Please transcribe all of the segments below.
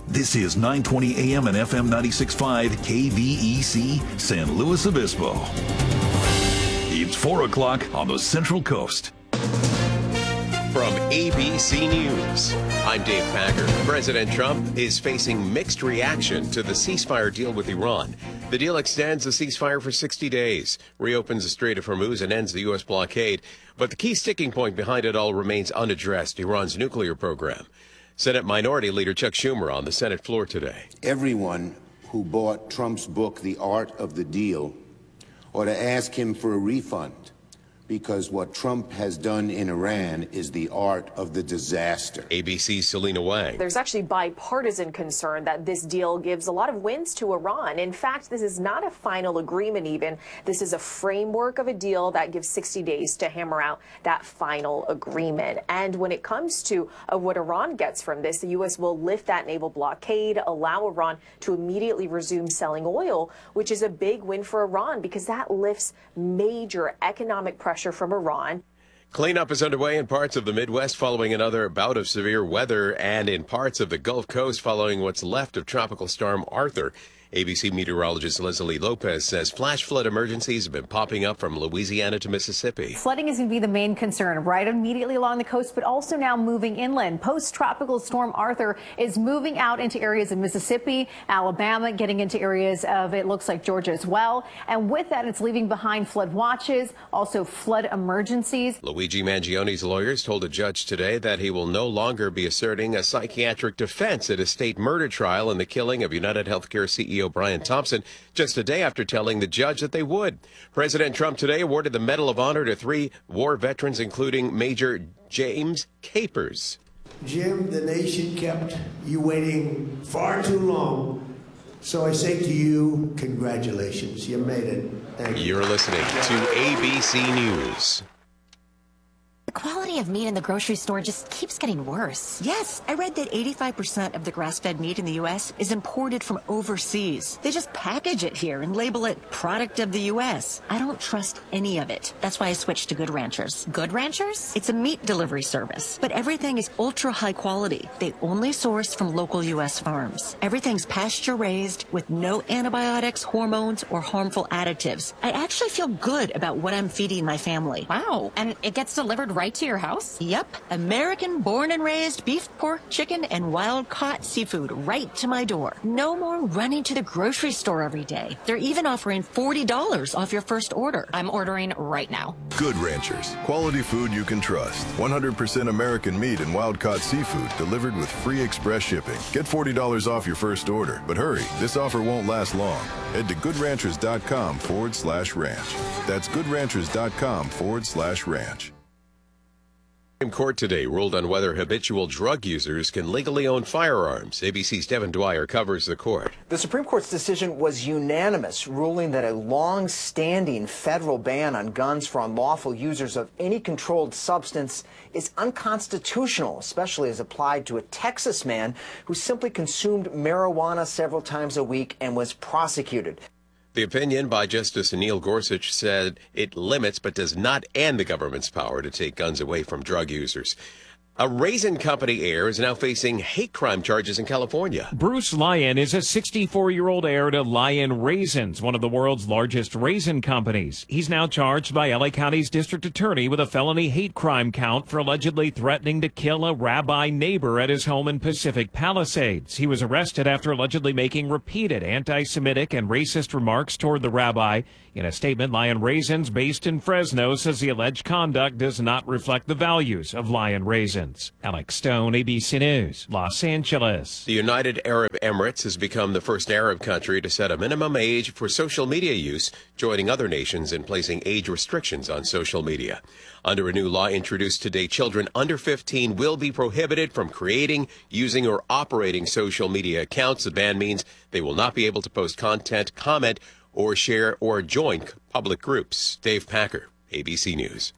This is 920 AM and FM 96.5 KVEC San Luis Obispo. It's 4 o'clock on the Central Coast. From ABC News, I'm Dave Packer. President Trump is facing mixed reaction to the ceasefire deal with Iran. The deal extends the ceasefire for 60 days, reopens the Strait of Hormuz, and ends the U.S. blockade. But the key sticking point behind it all remains unaddressed, Iran's nuclear program. Senate Minority Leader Chuck Schumer on the Senate floor today. Everyone who bought Trump's book, The Art of the Deal, ought to ask him for a refund, because what Trump has done in Iran is the art of the disaster. ABC's Selena Wang. There's actually bipartisan concern that this deal gives a lot of wins to Iran. In fact, this is not a final agreement even. This is a framework of a deal that gives 60 days to hammer out that final agreement. And when it comes to what Iran gets from this, the U.S. will lift that naval blockade, allow Iran to immediately resume selling oil, which is a big win for Iran because that lifts major economic pressure from Iran. Cleanup is underway in parts of the Midwest following another bout of severe weather and in parts of the Gulf Coast following what's left of Tropical Storm Arthur. ABC meteorologist Leslie Lopez says flash flood emergencies have been popping up from Louisiana to Mississippi. Flooding is going to be the main concern right immediately along the coast, but also now moving inland. Post-tropical storm Arthur is moving out into areas of Mississippi, Alabama, getting into areas of, it looks like, Georgia as well. And with that, it's leaving behind flood watches, also flood emergencies. Luigi Mangione's lawyers told a judge today that he will no longer be asserting a psychiatric defense at a state murder trial in the killing of United Healthcare CEO Brian Thompson, just a day after telling the judge that they would. President Trump today awarded the Medal of Honor to 3 war veterans, including Major James Capers. Jim, the nation kept you waiting far too long. So I say to you, congratulations. You made it. Thank you. You're listening to ABC News. The quality of meat in the grocery store just keeps getting worse. Yes, I read that 85% of the grass-fed meat in the U.S. is imported from overseas. They just package it here and label it product of the U.S. I don't trust any of it. That's why I switched to Good Ranchers. Good Ranchers? It's a meat delivery service, but everything is ultra high quality. They only source from local U.S. farms. Everything's pasture-raised with no antibiotics, hormones, or harmful additives. I actually feel good about what I'm feeding my family. Wow, and it gets delivered right to your house? Yep. American born and raised beef, pork, chicken, and wild caught seafood right to my door. No more running to the grocery store every day. They're even offering $40 off your first order. I'm ordering right now. Good Ranchers. Quality food you can trust. 100% American meat and wild caught seafood delivered with free express shipping. Get $40 off your first order. But hurry, this offer won't last long. Head to goodranchers.com/ranch. That's goodranchers.com/ranch. Supreme Court today ruled on whether habitual drug users can legally own firearms. ABC's Devin Dwyer covers the court. The Supreme Court's decision was unanimous, ruling that a long-standing federal ban on guns for unlawful users of any controlled substance is unconstitutional, especially as applied to a Texas man who simply consumed marijuana several times a week and was prosecuted. The opinion by Justice Neil Gorsuch said it limits but does not end the government's power to take guns away from drug users. A raisin company heir is now facing hate crime charges in California. Bruce Lyon is a 64-year-old heir to Lyon Raisins, one of the world's largest raisin companies. He's now charged by LA County's district attorney with a felony hate crime count for allegedly threatening to kill a rabbi neighbor at his home in Pacific Palisades. He was arrested after allegedly making repeated anti-Semitic and racist remarks toward the rabbi. In a statement, Lyon Raisins, based in Fresno, says the alleged conduct does not reflect the values of Lyon Raisins. Alex Stone, ABC News, Los Angeles. The United Arab Emirates has become the first Arab country to set a minimum age for social media use, joining other nations in placing age restrictions on social media. Under a new law introduced today, children under 15 will be prohibited from creating, using, or operating social media accounts. The ban means they will not be able to post content, comment, or share or join public groups. Dave Packer, ABC News.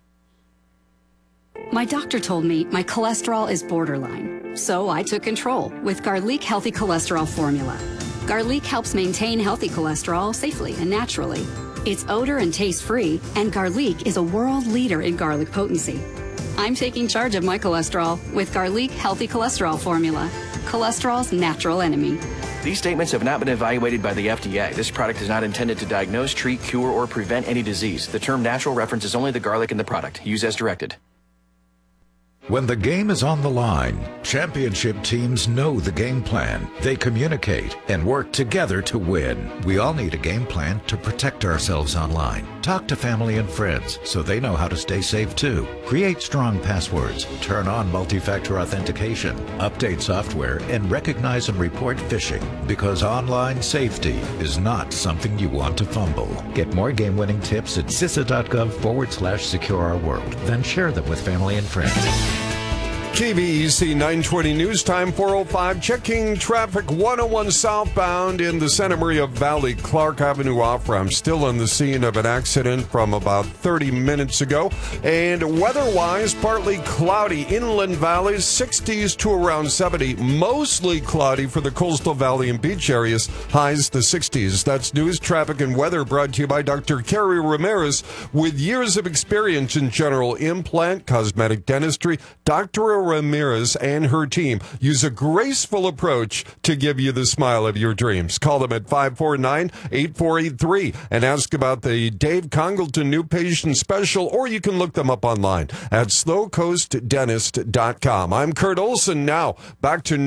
My doctor told me my cholesterol is borderline, so I took control with Garlic Healthy Cholesterol Formula. Garlic helps maintain healthy cholesterol safely and naturally. It's odor and taste-free, and Garlic is a world leader in garlic potency. I'm taking charge of my cholesterol with Garlic Healthy Cholesterol Formula. cholesterol's natural enemy. These statements have not been evaluated by the FDA. This product is not intended to diagnose, treat, cure, or prevent any disease. The term natural references only the garlic in the product. Use as directed. When the game is on the line, championship teams know the game plan. They communicate and work together to win. We all need a game plan to protect ourselves online. Talk to family and friends so they know how to stay safe too. Create strong passwords, turn on multi-factor authentication, update software, and recognize and report phishing, because online safety is not something you want to fumble. Get more game-winning tips at CISA.gov/secure our world. Then share them with family and friends. KVEC 920 News Time 4:05. Checking traffic 101 southbound in the Santa Maria Valley, Clark Avenue off-ramp. Still on the scene of an accident from about 30 minutes ago. And weather-wise, partly cloudy. Inland valleys, 60s to around 70. Mostly cloudy for the coastal valley and beach areas. Highs the 60s. That's news, traffic, and weather brought to you by Dr. Carrie Ramirez. With years of experience in general implant, cosmetic dentistry, Dr. Ramirez and her team use a graceful approach to give you the smile of your dreams. Call them at 549-8483 and ask about the Dave Congleton New Patient Special, or you can look them up online at slowcoastdentist.com. I'm Kurt Olson. Now back to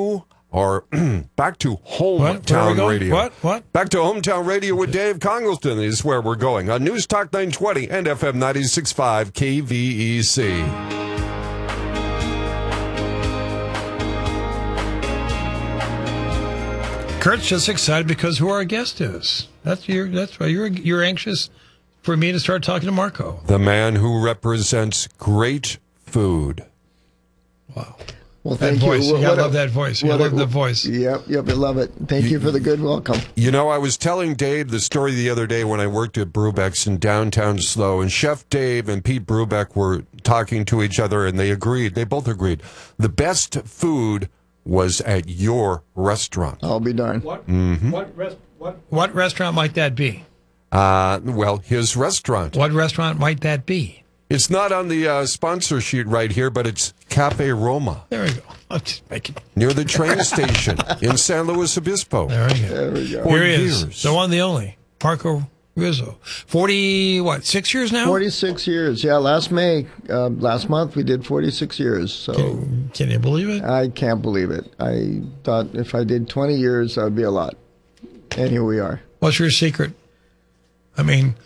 Hometown Radio. What? Back to Hometown Radio with Dave Congleton is where we're going on News Talk 920 and FM 96.5 KVEC. Kurt's just excited because who our guest is. That's why you're anxious for me to start talking to Marco. The man who represents great food. Wow. Well, thank you. I love that voice. I love the voice. Yep, I love it. Thank you for the good welcome. You know, I was telling Dave the story the other day when I worked at Brubeck's in downtown SLO, and Chef Dave and Pete Brubeck were talking to each other, and they both agreed. The best food was at your restaurant. I'll be darned. What restaurant might that be? Well, his restaurant. What restaurant might that be? It's not on the sponsor sheet right here, but it's Cafe Roma. There we go. I'll just make it. Near the train station in San Luis Obispo. There we go. There we go. Here he is, the one, the only, Marco Rizzo. 6 years now? 46 years. Yeah, last month we did 46 years. So Can you believe it? I can't believe it. I thought if I did 20 years, that would be a lot. And here we are. What's your secret? I mean,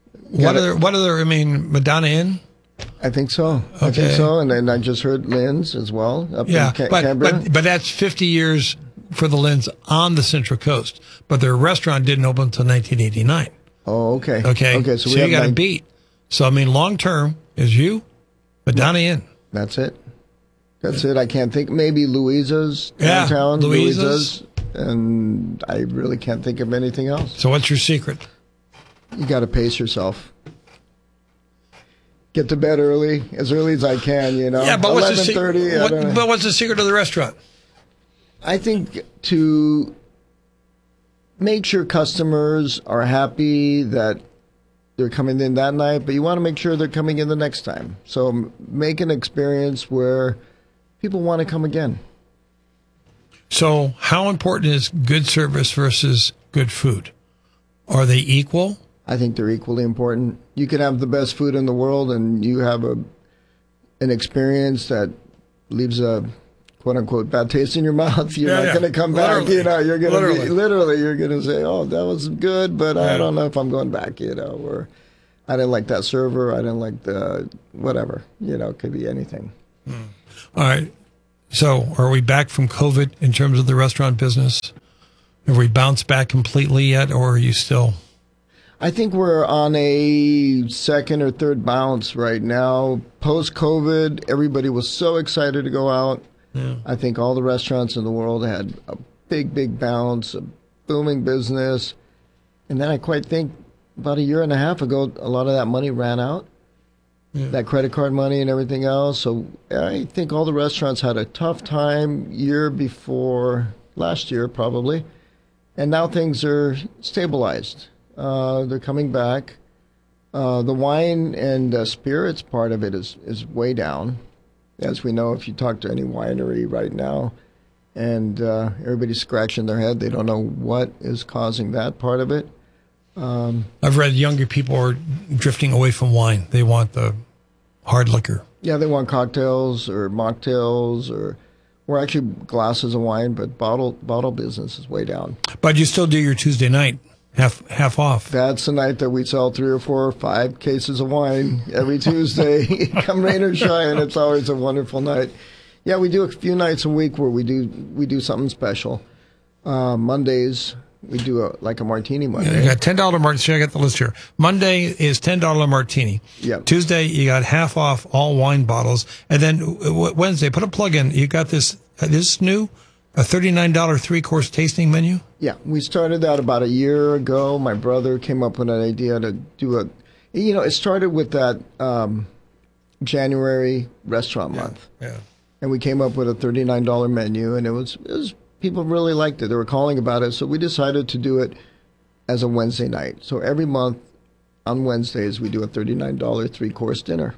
Madonna Inn? I think so. Okay. I think so. And then I just heard Lynn's as well up in Canberra. But that's 50 years for the Lynn's on the Central Coast. But their restaurant didn't open until 1989. Oh, okay. Okay. So you got to beat. So, I mean, long term is you, Madonna Inn. That's it. I can't think. Maybe Louisa's downtown. Louisa's. And I really can't think of anything else. So what's your secret? You got to pace yourself. Get to bed early as I can, Yeah, but what's the secret? But what's the secret of the restaurant? I think to make sure customers are happy that they're coming in that night, but you want to make sure they're coming in the next time. So make an experience where people want to come again. So how important is good service versus good food? Are they equal? I think they're equally important. You can have the best food in the world and you have an experience that leaves a quote-unquote bad taste in your mouth. You're not going to come back. You're going to you're going to say, oh, that was good, but I don't know if I'm going back, or I didn't like that server. I didn't like the whatever, it could be anything. All right. So are we back from COVID in terms of the restaurant business? Have we bounced back completely yet, or are you still? I think we're on a second or third bounce right now. Post-COVID, everybody was so excited to go out. Yeah. I think all the restaurants in the world had a big bounce, a booming business. And then I quite think about a year and a half ago, a lot of that money ran out, that credit card money and everything else. So I think all the restaurants had a tough time year before last year, probably. And now things are stabilized. They're coming back. The wine and spirits part of it is way down. As we know, if you talk to any winery right now, and everybody's scratching their head. They don't know what is causing that part of it. I've read younger people are drifting away from wine. They want the hard liquor. Yeah, they want cocktails or mocktails or actually glasses of wine, but bottle business is way down. But you still do your Tuesday night, half off. That's the night that we sell 3 or 4 or 5 cases of wine every Tuesday. Come rain or shine, it's always a wonderful night. Yeah, we do a few nights a week where we do something special. Mondays, we do a Martini Monday. You got $10 martini. I got the list here. Monday is $10 martini. Yep. Tuesday, you got half off all wine bottles. And then Wednesday, put a plug in. You got this new, a $39 3-course tasting menu? Yeah, we started that about a year ago. My brother came up with an idea to do it started with that January restaurant month. Yeah. And we came up with a $39 menu, and it was people really liked it. They were calling about it, so we decided to do it as a Wednesday night. So every month on Wednesdays, we do a $39 3-course dinner.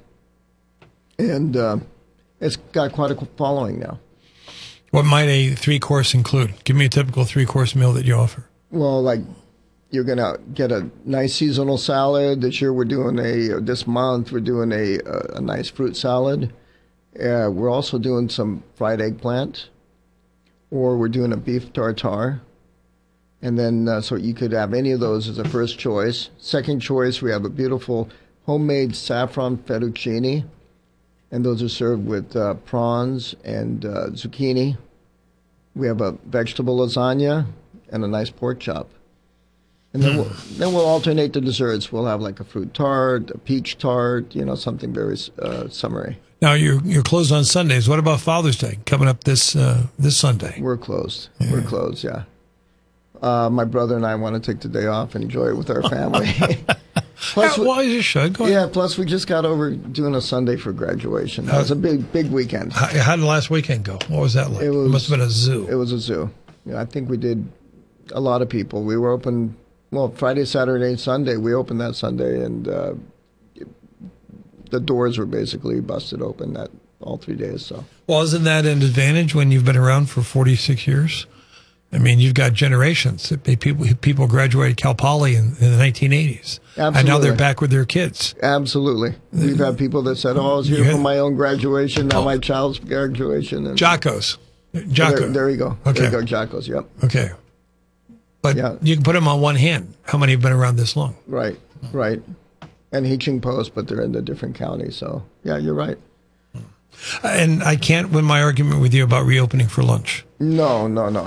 And it's got quite a following now. What might a 3-course include? Give me a typical 3-course meal that you offer. Well, like you're going to get a nice seasonal salad. This year this month we're doing a nice fruit salad. We're also doing some fried eggplant. Or we're doing a beef tartare. And then, so you could have any of those as a first choice. Second choice, we have a beautiful homemade saffron fettuccine. And those are served with prawns and zucchini. We have a vegetable lasagna and a nice pork chop. And then we'll alternate the desserts. We'll have like a fruit tart, a peach tart, something very summery. Now, you're closed on Sundays. What about Father's Day coming up this Sunday? We're closed. Yeah. We're closed, yeah. My brother and I want to take the day off and enjoy it with our family. Plus, well, you should. Go ahead. Yeah, plus we just got over doing a Sunday for graduation. That was a big weekend. How did last weekend go? What was that like? It must have been a zoo. It was a zoo. I think we did a lot of people. We were open, Friday, Saturday, Sunday. We opened that Sunday, and the doors were basically busted open all 3 days. So, well, isn't that an advantage when you've been around for 46 years? I mean, you've got generations. People graduated Cal Poly in the 1980s. Absolutely. And now they're back with their kids. Absolutely. We've had people that said, I was here for my own graduation, now my child's graduation. And Jocko's. There you go. Okay. There you go, Jocko's, yep. Okay. But you can put them on one hand. How many have been around this long? Right. And Heeching Post, but they're in the different counties. So, yeah, you're right. And I can't win my argument with you about reopening for lunch. No.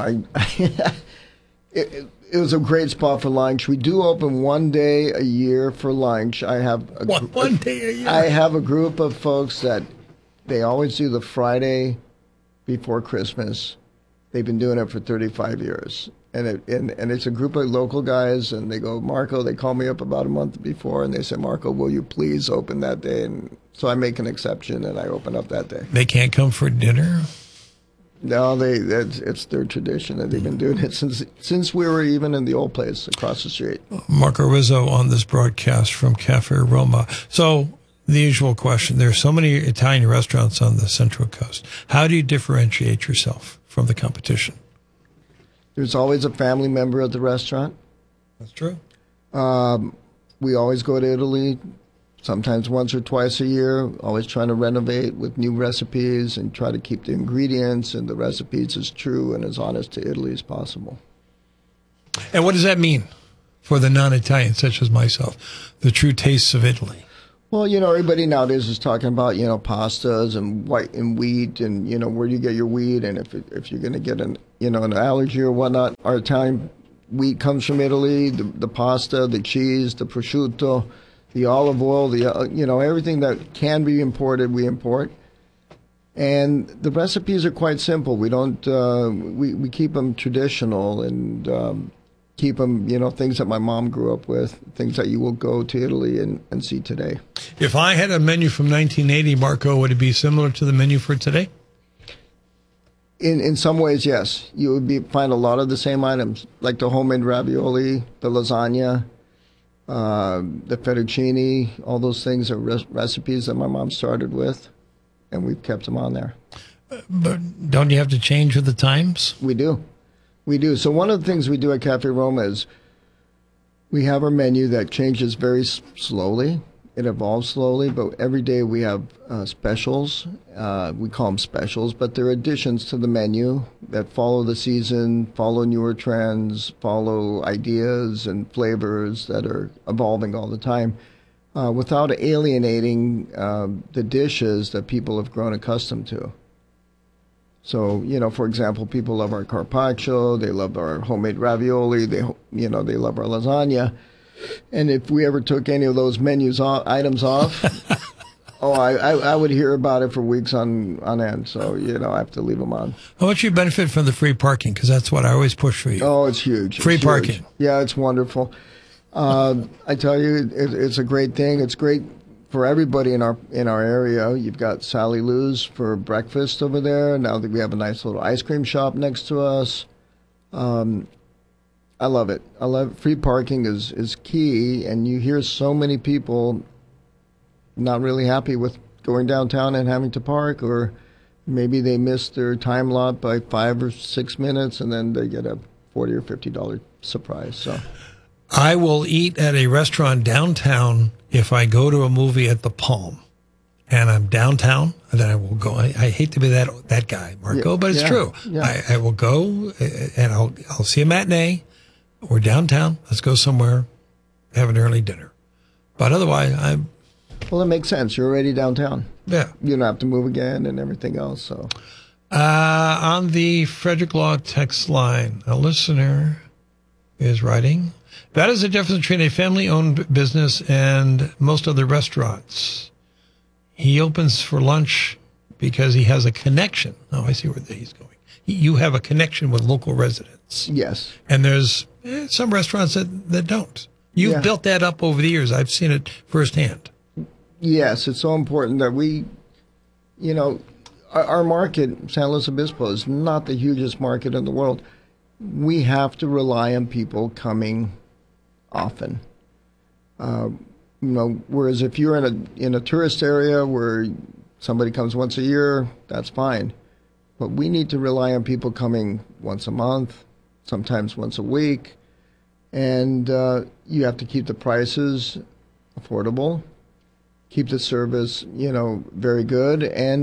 It was a great spot for lunch. We do open one day a year for lunch. I have one day a year. I have a group of folks that they always do the Friday before Christmas. They've been doing it for 35 years. And it's a group of local guys, and they go, Marco, they call me up about a month before, and they say, Marco, will you please open that day? And so I make an exception, and I open up that day. They can't come for dinner? No, it's their tradition, and they've been doing it since we were even in the old place across the street. Marco Rizzo on this broadcast from Cafe Roma. So the usual question, there are so many Italian restaurants on the Central Coast. How do you differentiate yourself from the competition? There's always a family member at the restaurant. That's true. We always go to Italy, sometimes once or twice a year, always trying to renovate with new recipes and try to keep the ingredients and the recipes as true and as honest to Italy as possible. And what does that mean for the non-Italians, such as myself, the true tastes of Italy? Well, everybody nowadays is talking about, pastas and wheat and, where do you get your wheat? And if you're going to get an allergy or whatnot, our Italian wheat comes from Italy, the pasta, the cheese, the prosciutto, the olive oil, everything that can be imported, we import. And the recipes are quite simple. We don't, we keep them traditional and keep them, things that my mom grew up with, things that you will go to Italy and see today. If I had a menu from 1980, Marco, would it be similar to the menu for today? In some ways, yes. You would find a lot of the same items, like the homemade ravioli, the lasagna, the fettuccine. All those things are recipes that my mom started with, and we've kept them on there. But don't you have to change with the times? We do. So one of the things we do at Cafe Roma is we have our menu that changes very slowly. It evolves slowly, but every day we have specials. We call them specials, but they're additions to the menu that follow the season, follow newer trends, follow ideas and flavors that are evolving all the time, without alienating the dishes that people have grown accustomed to. So, for example, people love our carpaccio, they love our homemade ravioli, they love our lasagna. And if we ever took any of those items off, I would hear about it for weeks on end. So, I have to leave them on. How much you benefit from the free parking? Because that's what I always push for you. Oh, it's huge. Free parking. Yeah, it's wonderful. I tell you, it's a great thing. It's great for everybody in our area. You've got Sally Lou's for breakfast over there. Now that we have a nice little ice cream shop next to us. I love it. Free parking is key, and you hear so many people not really happy with going downtown and having to park, or maybe they miss their time lot by 5 or 6 minutes, and then they get a $40 or $50 surprise. So I will eat at a restaurant downtown if I go to a movie at the Palm, and I'm downtown, and then I will go. I hate to be that guy, Marco, but it's true. Yeah. I will go, and I'll see a matinee. We're downtown. Let's go somewhere, have an early dinner. But otherwise, Well, it makes sense. You're already downtown. Yeah. You don't have to move again and everything else. So, on the Frederick Law text line, a listener is writing, that is the difference between a family-owned business and most other restaurants. He opens for lunch because he has a connection. Oh, I see where he's going. You have a connection with local residents. Yes. And there's some restaurants that don't. You've built that up over the years. I've seen it firsthand. Yes, it's so important that we, our market, San Luis Obispo, is not the hugest market in the world. We have to rely on people coming often. Whereas if you're in a tourist area where somebody comes once a year, that's fine. But we need to rely on people coming once a month, sometimes once a week. And you have to keep the prices affordable, keep the service, very good,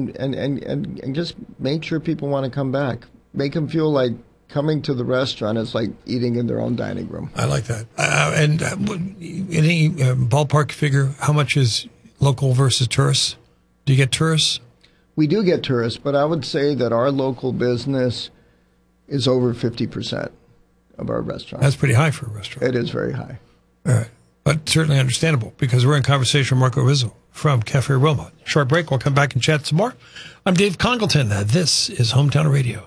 and just make sure people want to come back. Make them feel like coming to the restaurant is like eating in their own dining room. I like that. And any ballpark figure, how much is local versus tourists? Do you get tourists? We do get tourists, but I would say that our local business is over 50% of our restaurants. That's pretty high for a restaurant. It is very high. All right. But certainly understandable, because we're in conversation with Marco Rizzo from Cafe Roma. Short break. We'll come back and chat some more. I'm Dave Congleton. This is Hometown Radio.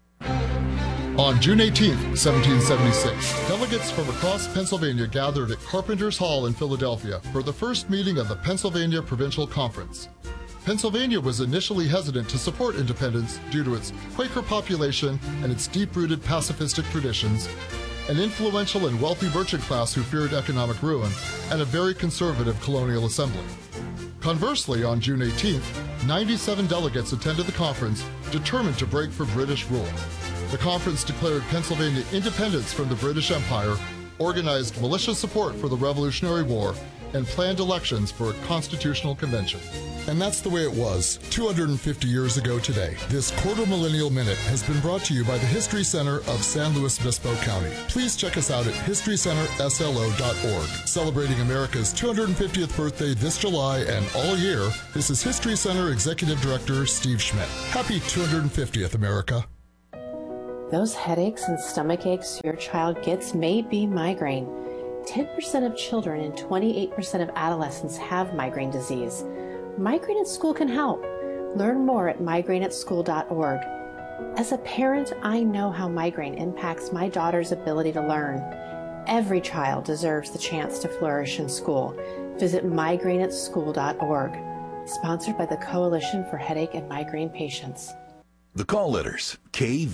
On June 18th, 1776, delegates from across Pennsylvania gathered at Carpenter's Hall in Philadelphia for the first meeting of the Pennsylvania Provincial Conference. Pennsylvania was initially hesitant to support independence due to its Quaker population and its deep-rooted pacifistic traditions, an influential and wealthy merchant class who feared economic ruin, and a very conservative colonial assembly. Conversely, on June 18th, 97 delegates attended the conference, determined to break for British rule. The conference declared Pennsylvania independence from the British Empire, organized militia support for the Revolutionary War, and planned elections for a constitutional convention. And that's the way it was 250 years ago today. This quarter millennial minute has been brought to you by the History Center of San Luis Obispo County. Please check us out at historycenterslo.org. Celebrating America's 250th birthday this July and all year, this is History Center Executive Director Steve Schmidt. Happy 250th, America. Those headaches and stomach aches your child gets may be migraine. 10% of children and 28% of adolescents have migraine disease. Migraine at School can help. Learn more at migraineatschool.org. As a parent, I know how migraine impacts my daughter's ability to learn. Every child deserves the chance to flourish in school. Visit migraineatschool.org. Sponsored by the Coalition for Headache and Migraine Patients. The call letters,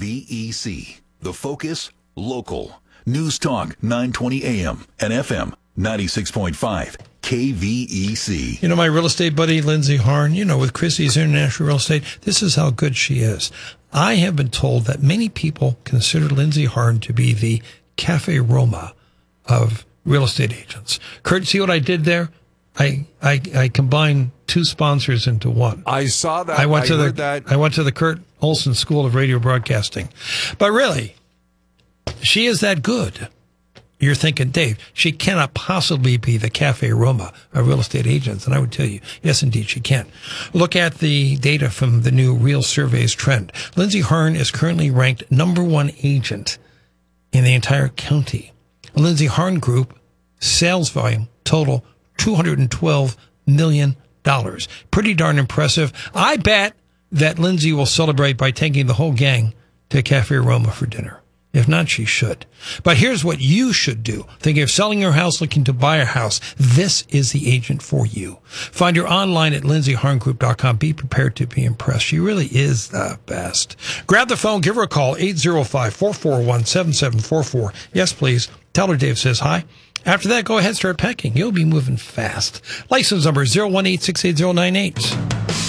KVEC. The Focus, local. News Talk, 920 AM and FM, 96.5 KVEC. You know, my real estate buddy, Lindsay Harn, with Christie's International Real Estate, this is how good she is. I have been told that many people consider Lindsay Harn to be the Cafe Roma of real estate agents. Kurt, see what I did there? I combined two sponsors into one. I saw that. I went to the Kurt Olson School of Radio Broadcasting. But really, she is that good. You're thinking, Dave, she cannot possibly be the Cafe Roma of real estate agents. And I would tell you, yes, indeed, she can. Look at the data from the new Real Surveys trend. Lindsay Harn is currently ranked #1 agent in the entire county. Lindsay Harn Group sales volume total $212 million. Pretty darn impressive. I bet that Lindsay will celebrate by taking the whole gang to Cafe Roma for dinner. If not, she should. But here's what you should do. Thinking of selling your house, looking to buy a house. This is the agent for you. Find her online at lindsayharngroup.com. Be prepared to be impressed. She really is the best. Grab the phone, give her a call, 805-441-7744. Yes, please. Tell her Dave says hi. After that, go ahead, start packing. You'll be moving fast. License number 018-68098.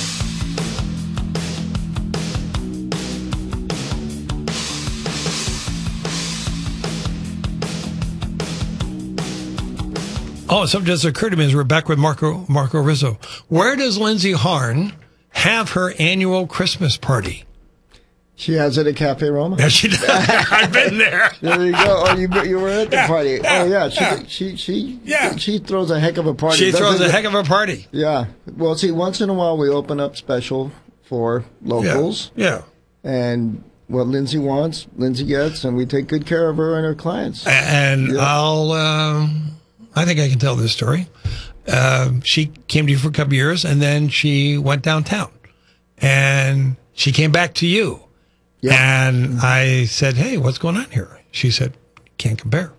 Oh, something just occurred to me as we're back with Marco Rizzo. Where does Lindsay Harn have her annual Christmas party? She has it at Cafe Roma. Yeah, she does. I've been there. There you go. Oh, you were at the party. Oh, yeah. She throws a heck of a party. She throws a heck of a party. Yeah. Well, see, once in a while we open up special for locals. Yeah. And what Lindsay wants, Lindsay gets, and we take good care of her and her clients. And I think I can tell this story. She came to you for a couple of years, and then she went downtown. And she came back to you. Yep. And I said, hey, what's going on here? She said, can't compare.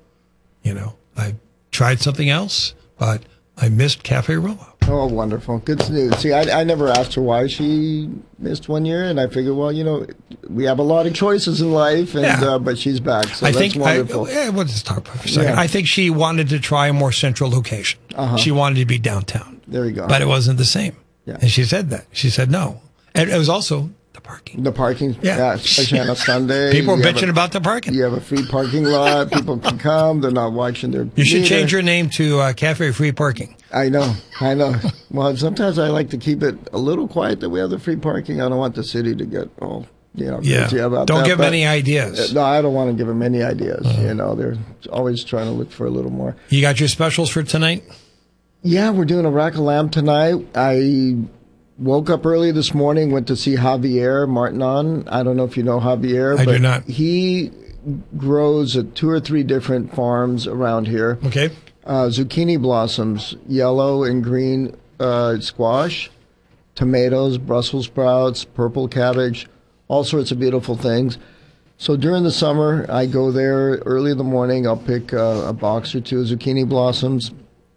I tried something else, but I missed Cafe Roma. Oh, wonderful. Good news. See, I never asked her why she missed 1 year, and I figured, well, we have a lot of choices in life, and but she's back, so that's wonderful. We'll just talk about it for a second. Yeah. I think she wanted to try a more central location. She wanted to be downtown. There you go. But it wasn't the same. Yeah. And she said that. She said no. And it was also the parking. The parking, yeah, especially on a Sunday. People are bitching about the parking. You have a free parking lot. People can come. They're not watching their You should change your name to Cafe Free Parking. I know. Well, sometimes I like to keep it a little quiet that we have the free parking. I don't want the city to get all, crazy about don't that. give them any ideas. No, I don't want to give them any ideas. They're always trying to look for a little more. You got your specials for tonight? Yeah, we're doing a rack of lamb tonight. I woke up early this morning, went to see Javier Martinon. I don't know if you know Javier. I do not. He grows at 2 or 3 different farms around here. Okay. Zucchini blossoms, yellow and green squash, tomatoes, Brussels sprouts, purple cabbage, all sorts of beautiful things. So during the summer, I go there early in the morning. I'll pick a box or 2 of zucchini blossoms.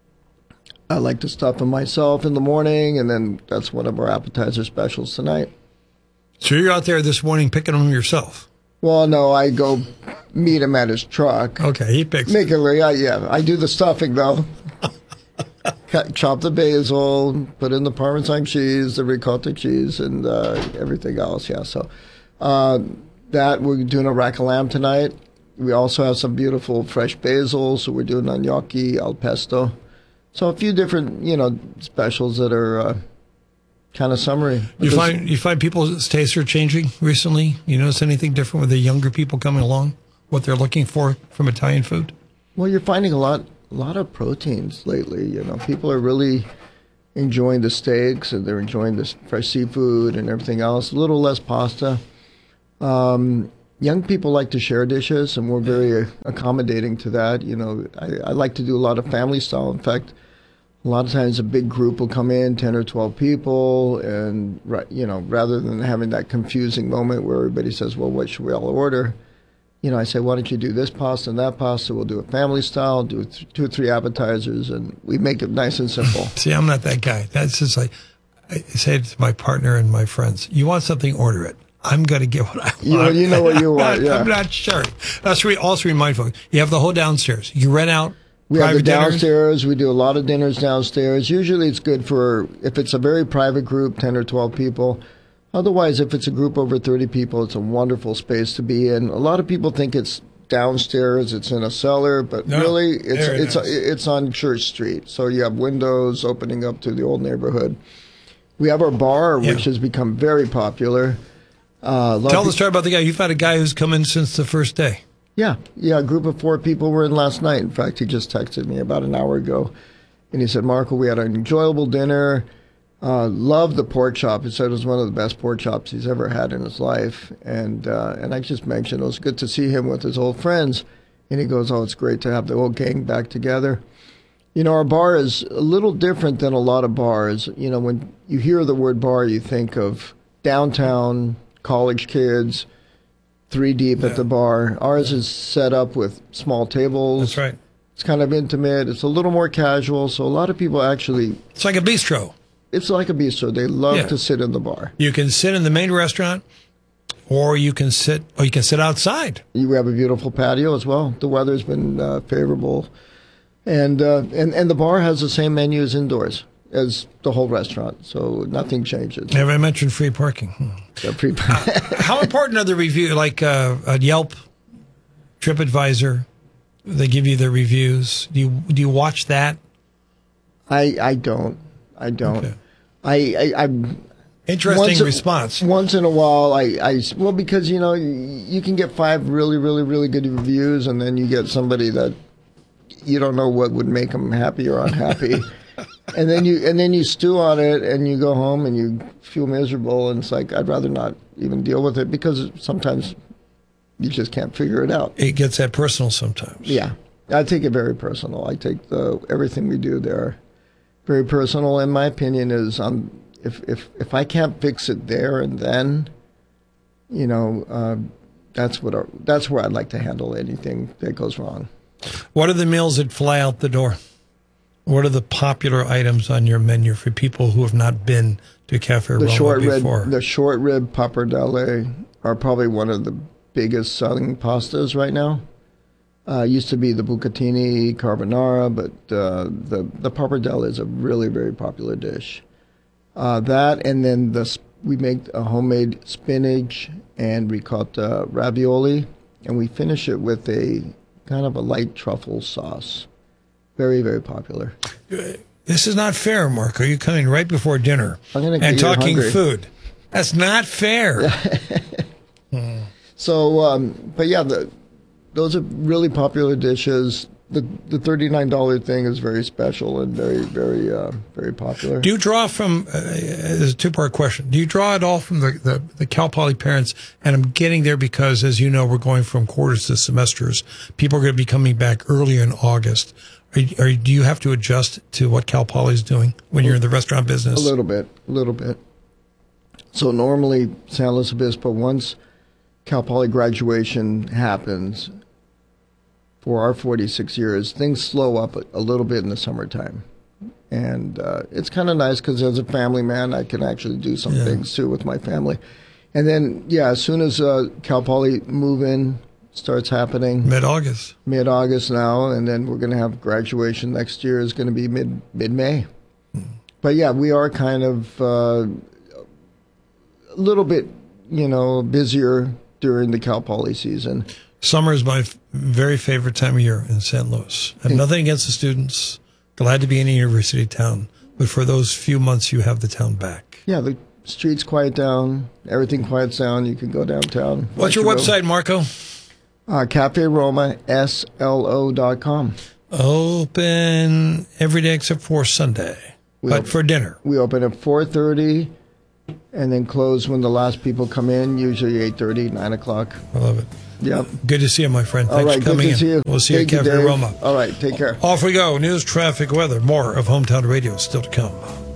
I like to stuff them myself in the morning, and then that's one of our appetizer specials tonight. So you're out there this morning picking them yourself? Well, no, I go meet him at his truck. Okay, he picks them. I do the stuffing, though. Chop the basil, put in the Parmesan cheese, the ricotta cheese, and everything else, yeah. So that, we're doing a rack of lamb tonight. We also have some beautiful fresh basil, so we're doing a gnocchi al pesto. So a few different, specials that are kind of summery. You find people's tastes are changing recently? You notice anything different with the younger people coming along? What they're looking for from Italian food? Well, you're finding a lot of proteins lately. People are really enjoying the steaks, and they're enjoying this fresh seafood and everything else. A little less pasta. Young people like to share dishes, and we're very accommodating to that. I like to do a lot of family style. In fact, a lot of times a big group will come in, 10 or 12 people, and rather than having that confusing moment where everybody says, well, what should we all order? I say, why don't you do this pasta and that pasta? We'll do a family style, do 2 or 3 appetizers, and we make it nice and simple. See, I'm not that guy. That's just like, I say to my partner and my friends, you want something, order it. I'm going to get what I want. You know what you want, yeah. I'm not sure. That's also remind folks, you have the whole downstairs. You rent out We have the Private dinners? downstairs. We do a lot of dinners downstairs. Usually it's good for, if it's a very private group, 10 or 12 people. Otherwise, if it's a group over 30 people, it's a wonderful space to be in. A lot of people think it's downstairs, it's in a cellar, but No, really very nice. it's on Church Street. So you have windows opening up to the old neighborhood. We have our bar, which has become very popular. Tell the story about the guy. You've had a guy who's come in since the first day. Yeah, a group of 4 people were in last night. In fact, he just texted me about an hour ago, and he said, Marco, we had an enjoyable dinner. Loved the pork chop. He said it was one of the best pork chops he's ever had in his life. And I just mentioned it was good to see him with his old friends. And he goes, oh, it's great to have the whole gang back together. You know, our bar is a little different than a lot of bars. You know, when you hear the word bar, you think of downtown, college kids, 3 deep at the bar. Ours is set up with small tables. That's right. It's kind of intimate. It's a little more casual. So a lot of people actually... It's like a bistro. It's like a bistro. They love to sit in the bar. You can sit in the main restaurant, or you can sit outside. You have a beautiful patio as well. The weather's been favorable. And the bar has the same menu as indoors as the whole restaurant, so nothing changes. Have I mentioned free parking? Yeah, free parking. How important are the reviews, like a Yelp, TripAdvisor? They give you the reviews. Do you watch that? I don't. Okay. I'm interesting response. Once in a while, well, because you know you can get 5 really, really, really good reviews, and then you get somebody that you don't know what would make them happy or unhappy. And then you stew on it, and you go home and you feel miserable, and it's like I'd rather not even deal with it because sometimes you just can't figure it out. It gets that personal sometimes. Yeah, I take it very personal. I take everything we do there very personal. And my opinion is, if I can't fix it there and then, you know, that's where I'd like to handle anything that goes wrong. What are the meals that fly out the door? What are the popular items on your menu for people who have not been to Cafe Roma before? The short rib pappardelle are probably one of the biggest selling pastas right now. Used to be the bucatini carbonara, but the pappardelle is a really very popular dish. That, and then we make a homemade spinach and ricotta ravioli, and we finish it with a kind of a light truffle sauce. Very, very popular. This is not fair, Marco. You're coming right before dinner and talking food. That's not fair. So, but yeah, those are really popular dishes. The $39 thing is very special and very, very, very popular. Do you draw from? There's a 2-part question. Do you draw at all from the Cal Poly parents? And I'm getting there because, as you know, we're going from quarters to semesters. People are going to be coming back early in August. Do you have to adjust to what Cal Poly is doing when you're in the restaurant business? A little bit. So normally, San Luis Obispo, once Cal Poly graduation happens, for our 46 years, things slow up a little bit in the summertime. And it's kind of nice because as a family man, I can actually do some things too with my family. And then, as soon as Cal Poly move-in starts happening. Mid-August now, and then we're going to have graduation next year is going to be mid-May. But we are kind of a little bit, busier during the Cal Poly season. Summer is my very favorite time of year in St. Louis. I have nothing against the students. Glad to be in a university town. But for those few months, you have the town back. Yeah, the streets quiet down. Everything quiets down. You can go downtown. What's your website, Marco? Cafe Roma, SLO.com. Open every day except for Sunday. For dinner. We open at 4:30 and then close when the last people come in, usually 8:30, 9 o'clock. I love it. Yep. Good to see you, my friend. Thanks for coming in. See you. We'll see you at Cafe Roma. All right, take care. Off we go. News, traffic, weather. More of Hometown Radio still to come.